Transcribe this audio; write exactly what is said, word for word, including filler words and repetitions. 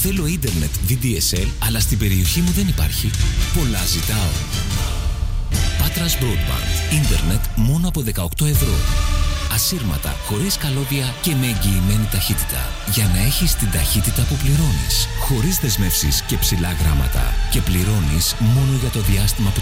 Θέλω ίντερνετ βι ντι ες ελ, αλλά στην περιοχή μου δεν υπάρχει. Πολλά ζητάω. Πάτρας Broadband. Ίντερνετ μόνο από δεκαοκτώ ευρώ. Ασύρματα, χωρίς καλώδια και με εγγυημένη ταχύτητα. Για να έχεις την ταχύτητα που πληρώνεις. Χωρίς δεσμεύσεις και ψηλά γράμματα. Και πληρώνεις μόνο για το διάστημα που